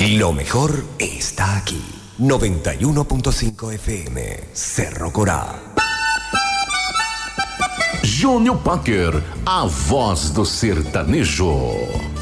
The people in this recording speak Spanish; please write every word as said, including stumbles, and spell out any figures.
Lo mejor está aquí. noventa y uno punto cinco F M, Cerro Corá. Júnior Packer, a voz do sertanejo.